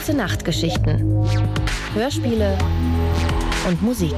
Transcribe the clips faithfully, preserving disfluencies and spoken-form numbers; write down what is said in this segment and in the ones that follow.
Ganze Nacht-Geschichten, Hörspiele und Musik.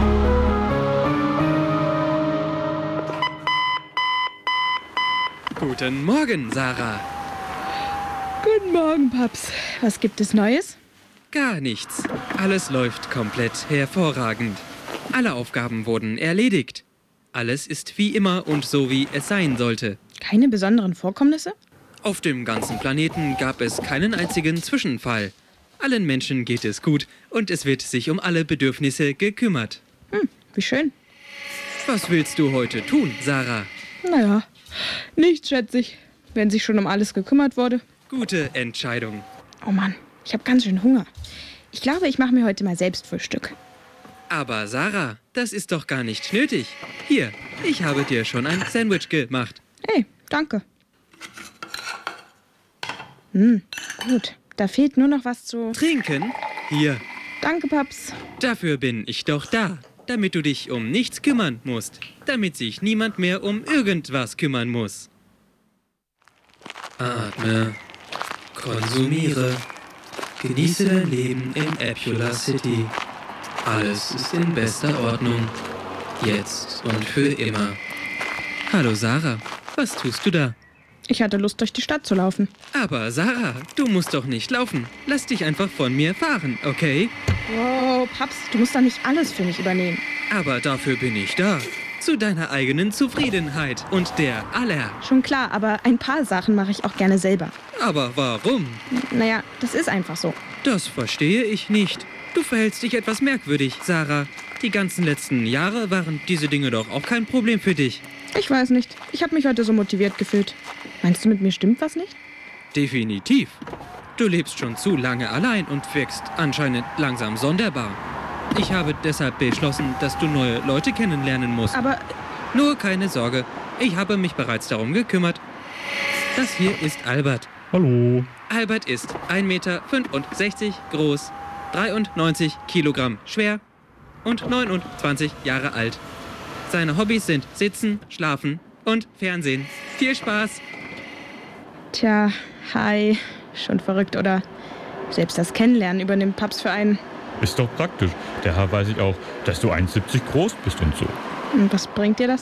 Guten Morgen, Sarah. Guten Morgen, Paps. Was gibt es Neues? Gar nichts. Alles läuft komplett hervorragend. Alle Aufgaben wurden erledigt. Alles ist wie immer und so, wie es sein sollte. Keine besonderen Vorkommnisse? Auf dem ganzen Planeten gab es keinen einzigen Zwischenfall. Allen Menschen geht es gut und es wird sich um alle Bedürfnisse gekümmert. Hm, wie schön. Was willst du heute tun, Sarah? Naja, nichts, schätze ich. Wenn sich schon um alles gekümmert wurde. Gute Entscheidung. Oh Mann, ich habe ganz schön Hunger. Ich glaube, ich mache mir heute mal selbst Frühstück. Aber Sarah, das ist doch gar nicht nötig. Hier, ich habe dir schon ein Sandwich gemacht. Hey, danke. Hm, gut. Da fehlt nur noch was zu... Trinken? Hier. Danke, Paps. Dafür bin ich doch da. Damit du dich um nichts kümmern musst. Damit sich niemand mehr um irgendwas kümmern muss. Atme. Konsumiere. Genieße dein Leben in Apula City. Alles ist in bester Ordnung. Jetzt und für immer. Hallo Sarah, was tust du da? Ich hatte Lust, durch die Stadt zu laufen. Aber Sarah, du musst doch nicht laufen. Lass dich einfach von mir fahren, okay? Wow, Paps, du musst doch nicht alles für mich übernehmen. Aber dafür bin ich da. Zu deiner eigenen Zufriedenheit und der aller. Schon klar, aber ein paar Sachen mache ich auch gerne selber. Aber warum? Naja, das ist einfach so. Das verstehe ich nicht. Du verhältst dich etwas merkwürdig, Sarah. Die ganzen letzten Jahre waren diese Dinge doch auch kein Problem für dich. Ich weiß nicht. Ich habe mich heute so motiviert gefühlt. Meinst du, mit mir stimmt was nicht? Definitiv. Du lebst schon zu lange allein und wirkst anscheinend langsam sonderbar. Ich habe deshalb beschlossen, dass du neue Leute kennenlernen musst. Aber... Nur keine Sorge. Ich habe mich bereits darum gekümmert. Das hier ist Albert. Hallo. Albert ist ein Meter fünfundsechzig groß, dreiundneunzig Kilogramm schwer und neunundzwanzig Jahre alt. Seine Hobbys sind Sitzen, Schlafen und Fernsehen. Viel Spaß! Tja, hi. Schon verrückt, oder? Selbst das Kennenlernen übernimmt Paps für einen. Ist doch praktisch. Daher weiß ich auch, dass du eins Komma siebzig groß bist und so. Und was bringt dir das?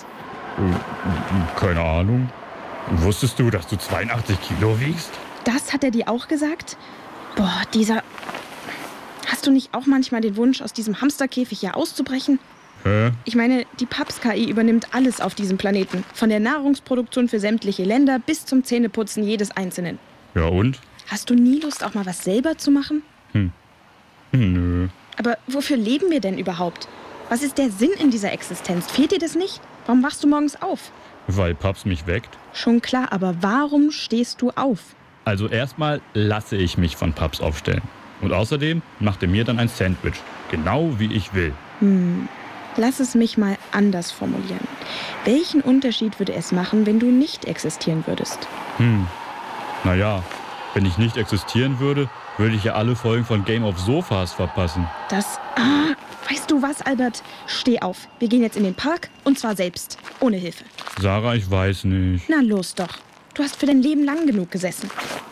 Äh, keine Ahnung. Wusstest du, dass du zweiundachtzig Kilo wiegst? Das hat er dir auch gesagt? Boah, dieser... Hast du nicht auch manchmal den Wunsch, aus diesem Hamsterkäfig hier auszubrechen? Hä? Ich meine, die Paps-K I übernimmt alles auf diesem Planeten. Von der Nahrungsproduktion für sämtliche Länder bis zum Zähneputzen jedes Einzelnen. Ja und? Hast du nie Lust, auch mal was selber zu machen? Hm. Nö. Aber wofür leben wir denn überhaupt? Was ist der Sinn in dieser Existenz? Fehlt dir das nicht? Warum wachst du morgens auf? Weil Paps mich weckt? Schon klar, aber warum stehst du auf? Also erstmal lasse ich mich von Paps aufstellen. Und außerdem macht er mir dann ein Sandwich. Genau wie ich will. Hm. Lass es mich mal anders formulieren. Welchen Unterschied würde es machen, wenn du nicht existieren würdest? Hm. Naja, wenn ich nicht existieren würde, würde ich ja alle Folgen von Game of Sofas verpassen. Das... Ah, weißt du was, Albert? Steh auf. Wir gehen jetzt in den Park und zwar selbst. Ohne Hilfe. Sarah, ich weiß nicht. Na los doch. Du hast für dein Leben lang genug gesessen.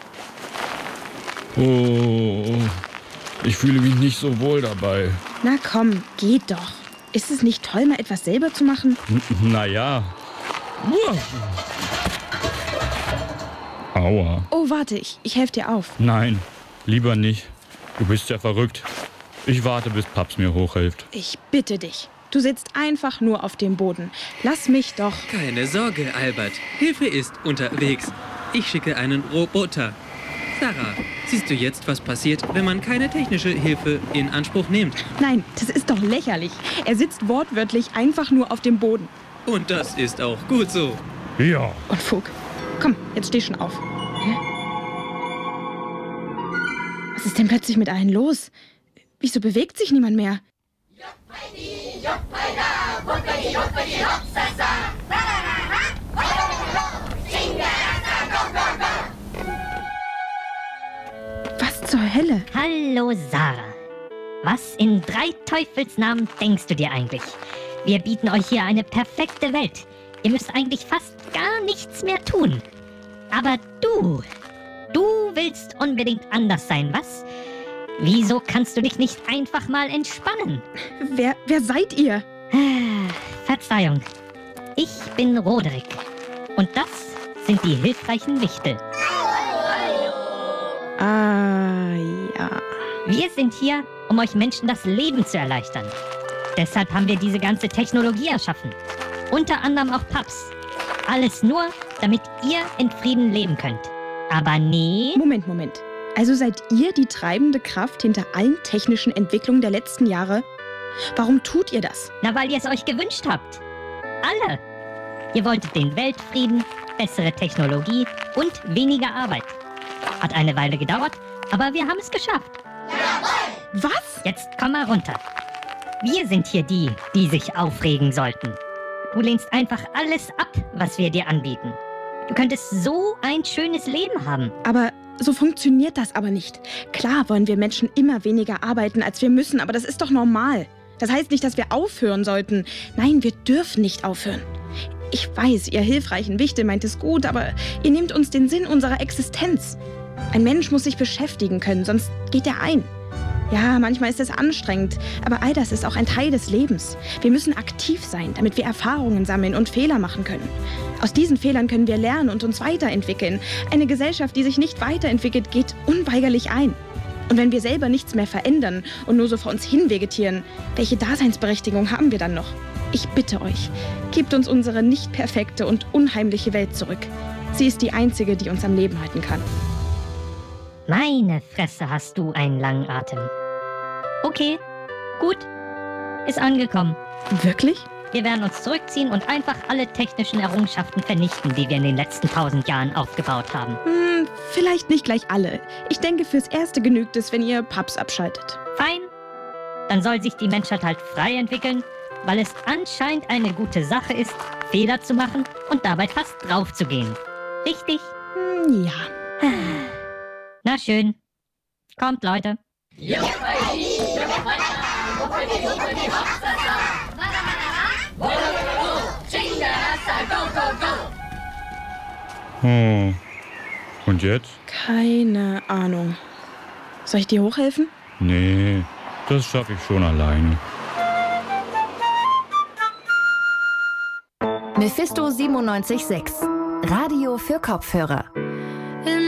Oh, ich fühle mich nicht so wohl dabei. Na komm, geht doch. Ist es nicht toll, mal etwas selber zu machen? N- Naja. Aua. Oh, warte, ich, ich helfe dir auf. Nein, lieber nicht. Du bist ja verrückt. Ich warte, bis Paps mir hochhilft. Ich bitte dich. Du sitzt einfach nur auf dem Boden. Lass mich doch. Keine Sorge, Albert. Hilfe ist unterwegs. Ich schicke einen Roboter. Sarah, siehst du jetzt, was passiert, wenn man keine technische Hilfe in Anspruch nimmt? Nein, das ist doch lächerlich. Er sitzt wortwörtlich einfach nur auf dem Boden. Und das ist auch gut so. Ja. Und Fug, komm, jetzt steh schon auf. Hä? Was ist denn plötzlich mit allen los? Wieso bewegt sich niemand mehr? Was zur Hölle? Hallo Sarah. Was in drei Teufelsnamen denkst du dir eigentlich? Wir bieten euch hier eine perfekte Welt. Ihr müsst eigentlich fast gar nichts mehr tun. Aber du, du willst unbedingt anders sein, was? Wieso kannst du dich nicht einfach mal entspannen? Wer, wer seid ihr? Verzeihung. Ich bin Roderick. Und das sind die hilfreichen Wichtel. Ah, ja. Wir sind hier, um euch Menschen das Leben zu erleichtern. Deshalb haben wir diese ganze Technologie erschaffen. Unter anderem auch Paps. Alles nur, damit ihr in Frieden leben könnt. Aber nee... Moment, Moment. Also seid ihr die treibende Kraft hinter allen technischen Entwicklungen der letzten Jahre? Warum tut ihr das? Na, weil ihr es euch gewünscht habt. Alle. Ihr wolltet den Weltfrieden, bessere Technologie und weniger Arbeit. Hat eine Weile gedauert, aber wir haben es geschafft. Was? Jetzt komm mal runter. Wir sind hier die, die sich aufregen sollten. Du lehnst einfach alles ab, was wir dir anbieten. Du könntest so ein schönes Leben haben. Aber so funktioniert das aber nicht. Klar wollen wir Menschen immer weniger arbeiten, als wir müssen, aber das ist doch normal. Das heißt nicht, dass wir aufhören sollten. Nein, wir dürfen nicht aufhören. Ich weiß, ihr hilfreichen Wichtel meint es gut, aber ihr nehmt uns den Sinn unserer Existenz. Ein Mensch muss sich beschäftigen können, sonst geht er ein. Ja, manchmal ist es anstrengend, aber all das ist auch ein Teil des Lebens. Wir müssen aktiv sein, damit wir Erfahrungen sammeln und Fehler machen können. Aus diesen Fehlern können wir lernen und uns weiterentwickeln. Eine Gesellschaft, die sich nicht weiterentwickelt, geht unweigerlich ein. Und wenn wir selber nichts mehr verändern und nur so vor uns hin vegetieren, welche Daseinsberechtigung haben wir dann noch? Ich bitte euch, gebt uns unsere nicht perfekte und unheimliche Welt zurück. Sie ist die einzige, die uns am Leben halten kann. Meine Fresse, hast du einen langen Atem. Okay, gut. Ist angekommen. Wirklich? Wir werden uns zurückziehen und einfach alle technischen Errungenschaften vernichten, die wir in den letzten tausend Jahren aufgebaut haben. Hm, vielleicht nicht gleich alle. Ich denke, fürs Erste genügt es, wenn ihr Paps abschaltet. Fein. Dann soll sich die Menschheit halt frei entwickeln, weil es anscheinend eine gute Sache ist, Fehler zu machen und dabei fast draufzugehen. Richtig? Hm, ja. Na schön. Kommt, Leute. Oh. Und jetzt? Keine Ahnung. Soll ich dir hochhelfen? Nee, das schaffe ich schon alleine. Mephisto siebenundneunzig Komma sechs. Radio für Kopfhörer.